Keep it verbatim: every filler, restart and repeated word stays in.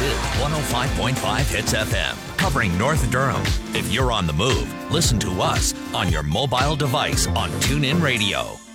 is one oh five point five Hits F M, covering North Durham. If you're on the move, listen to us on your mobile device on TuneIn Radio.